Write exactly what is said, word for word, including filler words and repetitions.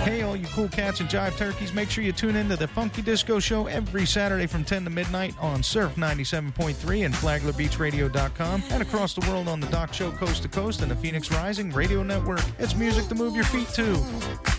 Hey, all you cool cats and jive turkeys, make sure you tune in to the Funky Disco Show every Saturday from ten to midnight on Surf ninety-seven point three and Flagler Beach Radio dot com and across the world on the Doc Show Coast to Coast and the Phoenix Rising Radio Network. It's music to move your feet to.